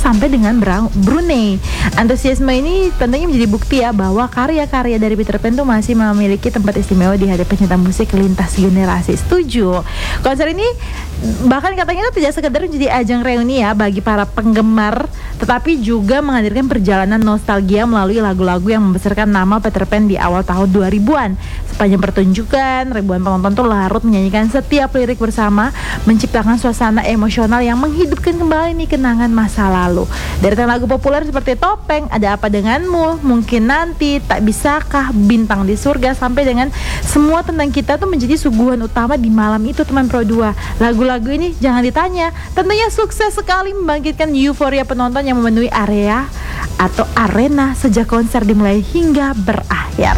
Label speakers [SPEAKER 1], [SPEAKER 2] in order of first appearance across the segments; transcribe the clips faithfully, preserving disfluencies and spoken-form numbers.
[SPEAKER 1] sampai dengan Brunei. Antusiasme ini tentunya menjadi bukti ya bahwa karya-karya dari Peter Pan tuh masih memiliki tempat istimewa di hati pencinta musik lintas generasi. Setuju. Konser ini bahkan katanya itu tidak sekedar menjadi ajang reuni ya bagi para penggemar, tetapi juga menghadirkan perjalanan nostalgia melalui lagu-lagu yang membesarkan nama Peter Pan di awal tahun dua ribuan. Sepanjang pertunjukan, ribuan penonton tuh larut menyanyikan setiap lirik bersama, menciptakan suasana emosional yang menghidupkan kembali nih kenangan masa lalu. Dari lagu populer seperti Topeng, Ada Apa Denganmu, Mungkin Nanti, Tak Bisakah, Bintang di Surga, sampai dengan Semua Tentang Kita tuh menjadi suguhan utama di malam itu teman Pro dua. Lagu-lagu ini jangan ditanya, tentunya sukses sekali membangkitkan euforia penonton yang memenuhi area atau arena sejak konser dimulai hingga berakhir.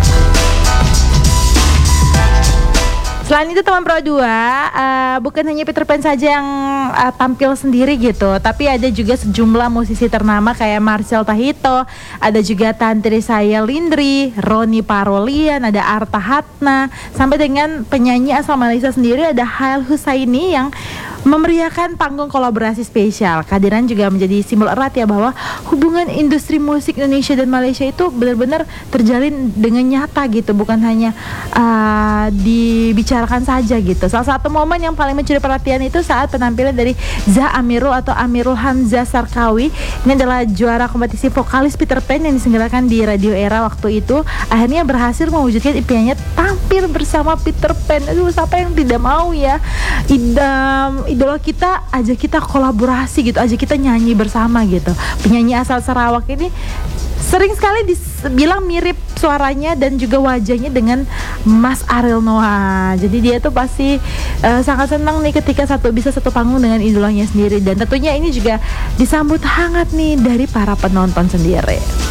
[SPEAKER 1] Selain itu teman Pro dua, uh, bukan hanya Peter Pan saja yang uh, tampil sendiri gitu, tapi ada juga sejumlah musisi ternama kayak Marcel Tahito, ada juga Tantri Saya Lindri, Roni Parolian, ada Arta Hatna, sampai dengan penyanyi asal Malaysia sendiri ada Hail Husaini yang memeriahkan panggung kolaborasi spesial. Kehadiran juga menjadi simbol erat ya bahwa hubungan industri musik Indonesia dan Malaysia itu benar-benar terjalin dengan nyata gitu, bukan hanya uh, dibicarakan saja gitu. Salah satu momen yang paling mencuri perhatian itu saat penampilan dari Zah Amirul atau Amirul Hamzah Sarkawi. Ini adalah juara kompetisi vokalis Peter Pan yang diselenggarakan di Radio Era waktu itu. Akhirnya berhasil mewujudkan impiannya tampil bersama Peter Pan. Aduh, siapa yang tidak mau ya? Idam idola kita, ajak kita kolaborasi gitu, ajak kita nyanyi bersama gitu. Penyanyi asal Sarawak ini sering sekali dibilang mirip suaranya dan juga wajahnya dengan Mas Ariel Noah. Jadi dia tuh pasti uh, sangat senang nih ketika satu bisa satu panggung dengan idolanya sendiri. Dan tentunya ini juga disambut hangat nih dari para penonton sendiri.